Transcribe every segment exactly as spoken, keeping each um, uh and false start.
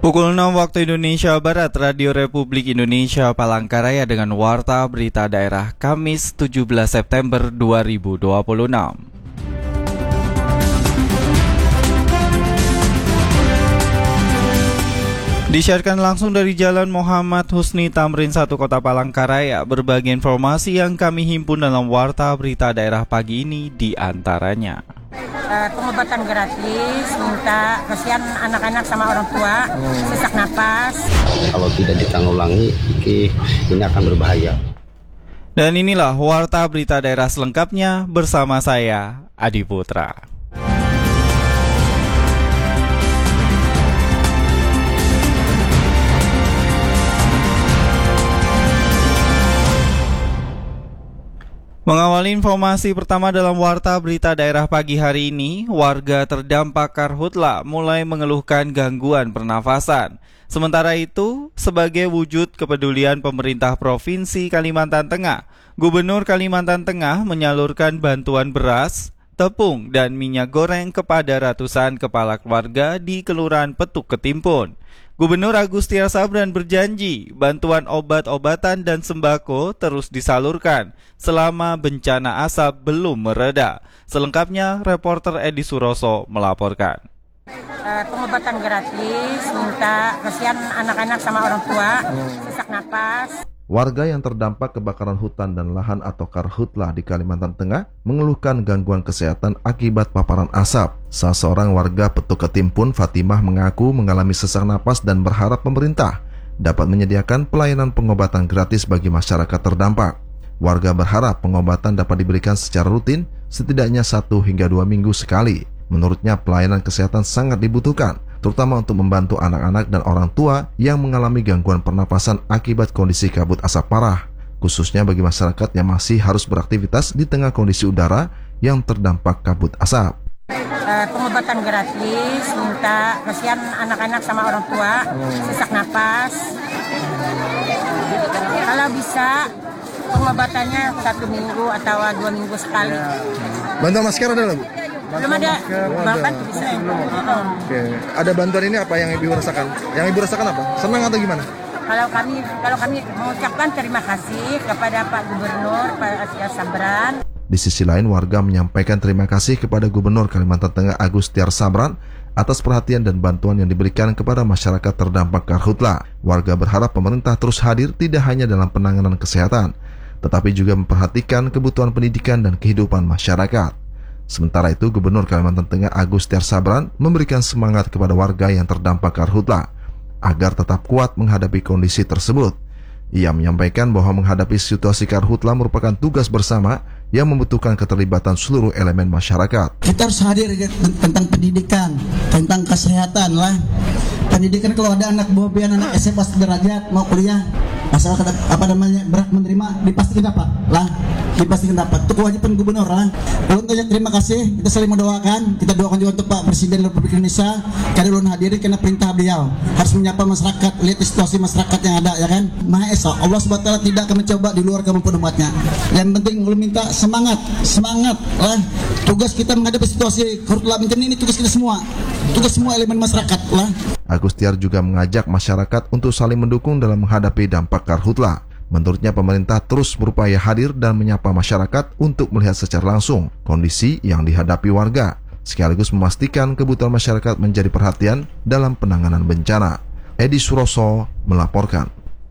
Pukul enam waktu Indonesia Barat, Radio Republik Indonesia Palangkaraya dengan Warta Berita Daerah Kamis tujuh belas September dua ribu dua puluh enam. Disiarkan langsung dari Jalan Muhammad Husni Tamrin satu Kota Palangkaraya. Berbagai informasi yang kami himpun dalam Warta Berita Daerah pagi ini diantaranya. Uh, pengobatan gratis, minta kasihan anak-anak sama orang tua, hmm. sesak napas. Kalau tidak ditanggulangi, ini akan berbahaya. Dan inilah Warta Berita Daerah selengkapnya bersama saya, Adi Putra. Mengawali informasi pertama dalam Warta Berita Daerah pagi hari ini, warga terdampak karhutla mulai mengeluhkan gangguan pernafasan. Sementara itu, sebagai wujud kepedulian pemerintah Provinsi Kalimantan Tengah, Gubernur Kalimantan Tengah menyalurkan bantuan beras, tepung, dan minyak goreng kepada ratusan kepala keluarga di Kelurahan Petuk Ketimpun. Gubernur Agus Tiar Sabran berjanji bantuan obat-obatan dan sembako terus disalurkan selama bencana asap belum mereda. Selengkapnya, reporter Edi Suroso melaporkan. Uh, pengobatan gratis, minta kasihan anak-anak sama orang tua, sesak napas. Warga yang terdampak kebakaran hutan dan lahan atau karhutla di Kalimantan Tengah mengeluhkan gangguan kesehatan akibat paparan asap. Salah seorang warga Petuk Ketimpun, Fatimah, mengaku mengalami sesak napas dan berharap pemerintah dapat menyediakan pelayanan pengobatan gratis bagi masyarakat terdampak. Warga berharap pengobatan dapat diberikan secara rutin, setidaknya satu hingga dua minggu sekali. Menurutnya pelayanan kesehatan sangat dibutuhkan, terutama untuk membantu anak-anak dan orang tua yang mengalami gangguan pernapasan akibat kondisi kabut asap parah, khususnya bagi masyarakat yang masih harus beraktivitas di tengah kondisi udara yang terdampak kabut asap. Uh, pengobatan gratis, minta kasihan anak-anak sama orang tua, sesak napas. Kalau bisa pengobatannya satu minggu atau dua minggu sekali. Bantuan masker ada nggak, Bu? Belum ada, bahkan bisa. Oke, ada bantuan ini apa yang Ibu rasakan? Yang Ibu rasakan apa? Senang atau gimana? Kalau kami, kalau kami mengucapkan terima kasih kepada Pak Gubernur, Pak Tiar Sabran. Di sisi lain, warga menyampaikan terima kasih kepada Gubernur Kalimantan Tengah Agus Tiar Sabran atas perhatian dan bantuan yang diberikan kepada masyarakat terdampak karhutla. Warga berharap pemerintah terus hadir tidak hanya dalam penanganan kesehatan, tetapi juga memperhatikan kebutuhan pendidikan dan kehidupan masyarakat. Sementara itu, Gubernur Kalimantan Tengah Agus Tiar Sabran memberikan semangat kepada warga yang terdampak karhutla agar tetap kuat menghadapi kondisi tersebut. Ia menyampaikan bahwa menghadapi situasi karhutla merupakan tugas bersama yang membutuhkan keterlibatan seluruh elemen masyarakat. Kita harus hadir tentang pendidikan, tentang kesehatan lah. Pendidikan kalau ada anak buah pian anak S M A sederajat mau kuliah, masyarakat apa namanya berhak menerima dipastikan dapat lah, dipastikan dapat. Itu kewajiban gubernur lah. Untuk yang terima kasih, kita saling mendoakan, kita doakan juga untuk Pak Presiden Republik Indonesia karena belum hadiri karena perintah beliau harus menyapa masyarakat, lihat situasi masyarakat yang ada ya kan. Maha Esa, Allah Subhanahu wa taala tidak akan mencoba di luar kemampuan umatnya. Yang penting belum minta semangat, semangat lah. Tugas kita menghadapi situasi karhutla bencana ini tugas kita semua, tugas semua elemen masyarakat lah. Agus Tiar juga mengajak masyarakat untuk saling mendukung dalam menghadapi dampak karhutla. Menurutnya pemerintah terus berupaya hadir dan menyapa masyarakat untuk melihat secara langsung kondisi yang dihadapi warga, sekaligus memastikan kebutuhan masyarakat menjadi perhatian dalam penanganan bencana. Edi Suroso melaporkan.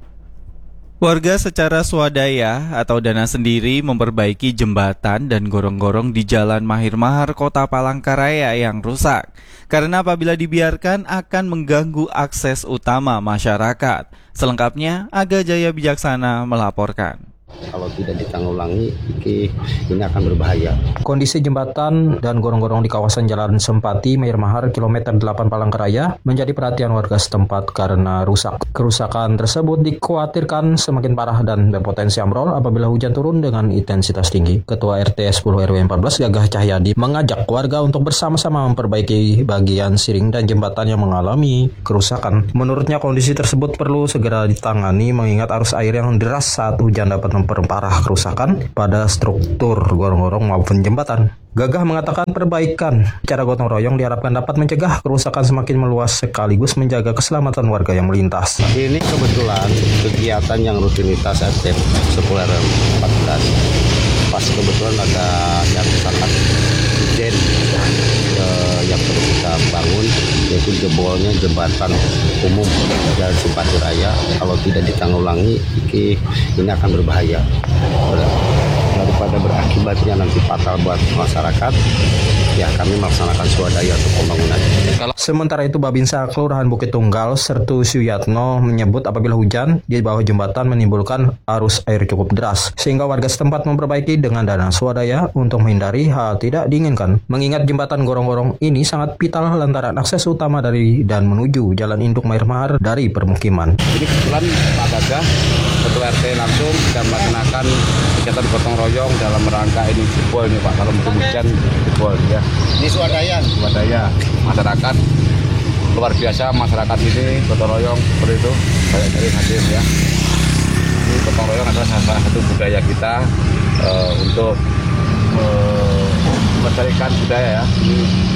Warga secara swadaya atau dana sendiri memperbaiki jembatan dan gorong-gorong di Jalan Mahir Mahar Kota Palangkaraya yang rusak, karena apabila dibiarkan akan mengganggu akses utama masyarakat. Selengkapnya, Aga Jaya Bijaksana melaporkan. Kalau tidak ditanggulangi, ini akan berbahaya. Kondisi jembatan dan gorong-gorong di kawasan Jalan Sempati, Mahir Mahar, kilometer delapan Palangkaraya menjadi perhatian warga setempat karena rusak. Kerusakan tersebut dikhawatirkan semakin parah dan berpotensi ambrol apabila hujan turun dengan intensitas tinggi. Ketua R T sepuluh R W empat belas Gagah Cahyadi mengajak warga untuk bersama-sama memperbaiki bagian siring dan jembatan yang mengalami kerusakan. Menurutnya kondisi tersebut perlu segera ditangani mengingat arus air yang deras saat hujan dapat memperparah kerusakan pada struktur gorong-gorong maupun jembatan. Gagah mengatakan perbaikan cara gotong royong diharapkan dapat mencegah kerusakan semakin meluas sekaligus menjaga keselamatan warga yang melintas. Ini kebetulan kegiatan yang rutinitas S T sepuluh R empat belas. Pas kebetulan ada yang sangat urgent eh, yang perlu kita bangun, yaitu jebolnya jembatan umum Jalan Simpati Raya. Kalau tidak ditanggulangi, ini akan berbahaya. Daripada berakibatnya nanti fatal buat masyarakat, ya kami melaksanakan swadaya untuk pembangunan. Sementara itu, Babinsa Kelurahan Bukit Tunggal, Sertu Suyatno, menyebut apabila hujan di bawah jembatan menimbulkan arus air cukup deras, sehingga warga setempat memperbaiki dengan dana swadaya untuk menghindari hal tidak diinginkan. Mengingat jembatan gorong-gorong ini sangat vital lantaran akses utama dari dan menuju Jalan Induk Mair Mahar dari permukiman. Ini kebetulan Pak Gagah, Ketua R T langsung sedang melaksanakan kegiatan gotong royong dalam rangka ini jebol nih Pak, kalau musim hujan jebol ya. Ini swadaya. Swadaya masyarakat luar biasa, masyarakat ini gotong royong seperti itu banyak dari hadir ya. Ini gotong royong adalah salah satu budaya kita uh, untuk uh, melestarikan budaya ya. Ini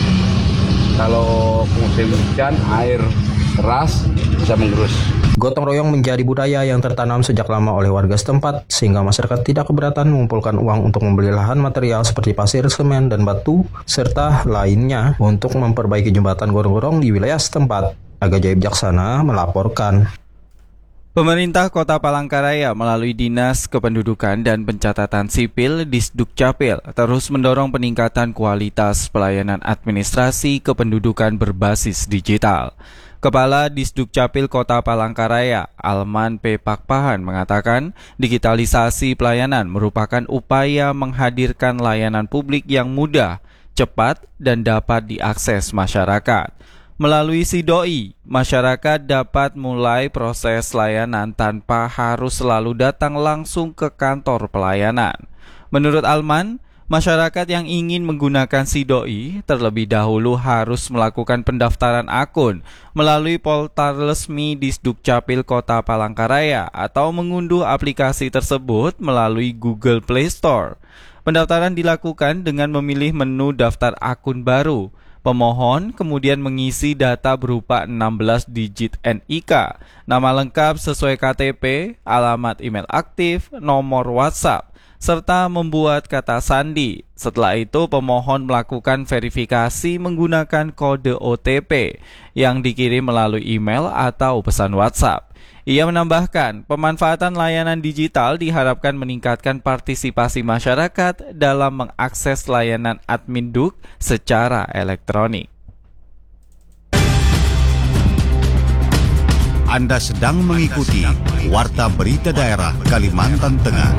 kalau musim hujan air keras bisa menggerus. Gotong royong menjadi budaya yang tertanam sejak lama oleh warga setempat, sehingga masyarakat tidak keberatan mengumpulkan uang untuk membeli lahan material seperti pasir, semen, dan batu, serta lainnya untuk memperbaiki jembatan gorong-gorong di wilayah setempat. Aga Jaib Jaksana melaporkan. Pemerintah Kota Palangkaraya melalui Dinas Kependudukan dan Pencatatan Sipil Disdukcapil terus mendorong peningkatan kualitas pelayanan administrasi kependudukan berbasis digital. Kepala Disdukcapil Kota Palangkaraya, Alman P. Pakpahan, mengatakan digitalisasi pelayanan merupakan upaya menghadirkan layanan publik yang mudah, cepat, dan dapat diakses masyarakat. Melalui SIDOI, masyarakat dapat mulai proses layanan tanpa harus selalu datang langsung ke kantor pelayanan. Menurut Alman, masyarakat yang ingin menggunakan SIDOI terlebih dahulu harus melakukan pendaftaran akun melalui portal resmi Disdukcapil Kota Palangkaraya atau mengunduh aplikasi tersebut melalui Google Play Store. Pendaftaran dilakukan dengan memilih menu daftar akun baru. Pemohon kemudian mengisi data berupa enam belas digit N I K, nama lengkap sesuai K T P, alamat email aktif, nomor WhatsApp, serta membuat kata sandi. Setelah itu, pemohon melakukan verifikasi menggunakan kode O T P yang dikirim melalui email atau pesan WhatsApp. Ia menambahkan, pemanfaatan layanan digital diharapkan meningkatkan partisipasi masyarakat dalam mengakses layanan Adminduk secara elektronik. Anda sedang mengikuti Warta Berita Daerah Kalimantan Tengah.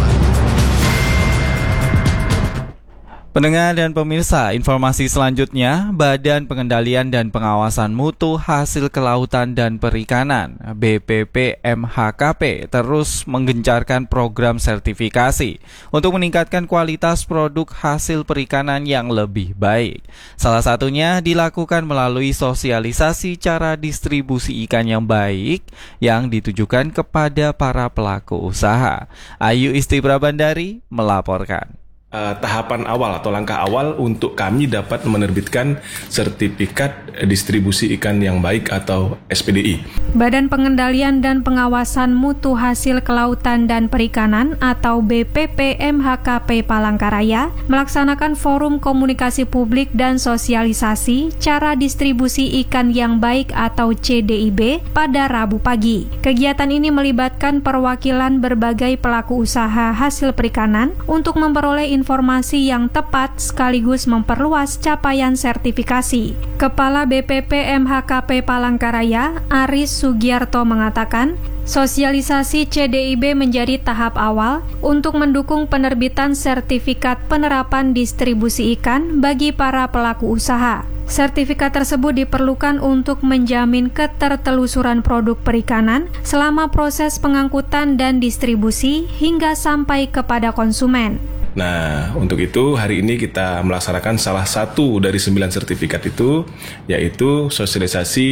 Pendengar dan pemirsa, informasi selanjutnya, Badan Pengendalian dan Pengawasan Mutu Hasil Kelautan dan Perikanan B P P M H K P terus menggencarkan program sertifikasi untuk meningkatkan kualitas produk hasil perikanan yang lebih baik. Salah satunya dilakukan melalui sosialisasi cara distribusi ikan yang baik yang ditujukan kepada para pelaku usaha. Ayu Isti Prabandari melaporkan. Uh, tahapan awal atau langkah awal untuk kami dapat menerbitkan sertifikat distribusi ikan yang baik atau S P D I. Badan Pengendalian dan Pengawasan Mutu Hasil Kelautan dan Perikanan atau B P P M H K P Palangkaraya melaksanakan forum komunikasi publik dan sosialisasi cara distribusi ikan yang baik atau C D I B pada Rabu pagi. Kegiatan ini melibatkan perwakilan berbagai pelaku usaha hasil perikanan untuk memperoleh informasi informasi yang tepat sekaligus memperluas capaian sertifikasi. Kepala B P P M H K P Palangkaraya, Aris Sugiarto mengatakan, sosialisasi C D I B menjadi tahap awal untuk mendukung penerbitan sertifikat penerapan distribusi ikan bagi para pelaku usaha. Sertifikat tersebut diperlukan untuk menjamin ketertelusuran produk perikanan selama proses pengangkutan dan distribusi hingga sampai kepada konsumen. Nah, untuk itu hari ini kita melaksanakan salah satu dari sembilan sertifikat itu, yaitu sosialisasi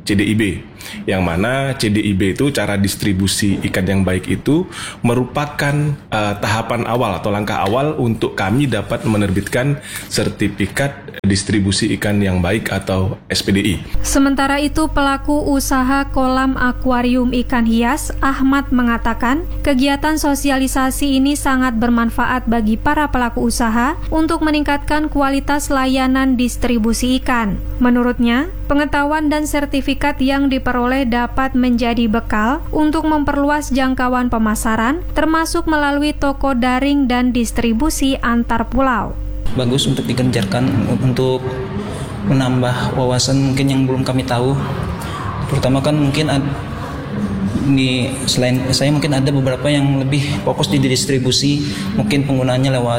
C D I B, yang mana C D I B itu cara distribusi ikan yang baik itu merupakan uh, tahapan awal atau langkah awal untuk kami dapat menerbitkan sertifikat distribusi ikan yang baik atau S P D I. Sementara itu, pelaku usaha kolam akuarium ikan hias Ahmad mengatakan kegiatan sosialisasi ini sangat bermanfaat bagi para pelaku usaha untuk meningkatkan kualitas layanan distribusi ikan. Menurutnya, pengetahuan dan sertifikat yang diperoleh dapat menjadi bekal untuk memperluas jangkauan pemasaran, termasuk melalui toko daring dan distribusi antar pulau. Bagus untuk digencarkan untuk menambah wawasan mungkin yang belum kami tahu. Terutama kan mungkin ad, di selain saya mungkin ada beberapa yang lebih fokus di distribusi, mungkin penggunaannya lewat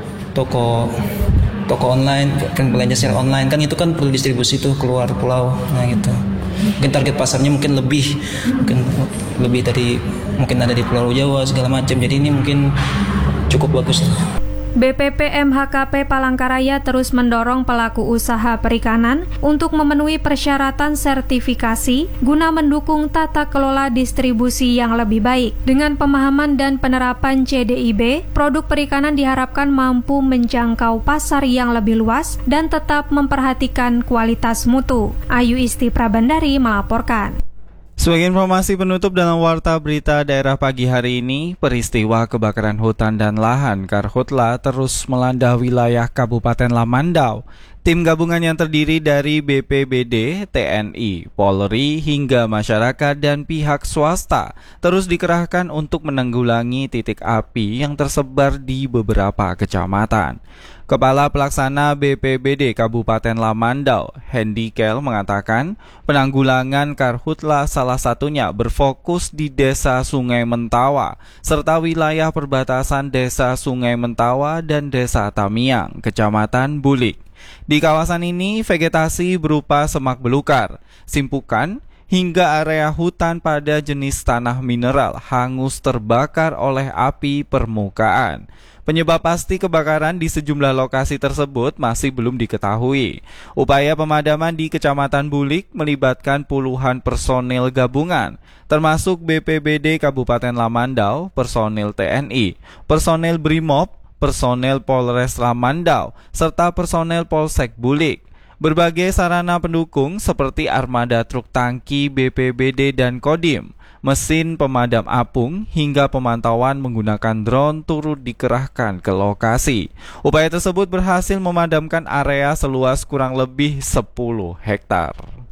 toko toko online, kan belanja secara online, kan itu kan perlu distribusi tuh keluar pulau, nah gitu. Mungkin target pasarnya mungkin lebih, mungkin lebih dari mungkin ada di Pulau Jawa segala macam. Jadi ini mungkin cukup bagus tuh. B P P M H K P Palangkaraya terus mendorong pelaku usaha perikanan untuk memenuhi persyaratan sertifikasi guna mendukung tata kelola distribusi yang lebih baik. Dengan pemahaman dan penerapan C D I B, produk perikanan diharapkan mampu menjangkau pasar yang lebih luas dan tetap memperhatikan kualitas mutu. Ayu Isti Prabandari melaporkan. Sebagai informasi penutup dalam Warta Berita Daerah pagi hari ini, peristiwa kebakaran hutan dan lahan Karhutla terus melanda wilayah Kabupaten Lamandau. Tim gabungan yang terdiri dari B P B D, T N I, Polri, hingga masyarakat dan pihak swasta terus dikerahkan untuk menanggulangi titik api yang tersebar di beberapa kecamatan. Kepala Pelaksana B P B D Kabupaten Lamandau, Hendy Kel, mengatakan penanggulangan Karhutla salah satunya berfokus di Desa Sungai Mentawa serta wilayah perbatasan Desa Sungai Mentawa dan Desa Tamiang, Kecamatan Bulik. Di kawasan ini, vegetasi berupa semak belukar, simpukan, hingga area hutan pada jenis tanah mineral hangus terbakar oleh api permukaan. Penyebab pasti kebakaran di sejumlah lokasi tersebut masih belum diketahui. Upaya pemadaman di Kecamatan Bulik melibatkan puluhan personil gabungan, termasuk B P B D Kabupaten Lamandau, personil T N I, personil Brimob, personel Polres Lamandau, serta personel Polsek Bulik. Berbagai sarana pendukung seperti armada truk tangki B P B D dan Kodim, mesin pemadam apung, hingga pemantauan menggunakan drone turut dikerahkan ke lokasi. Upaya tersebut berhasil memadamkan area seluas kurang lebih sepuluh hektar.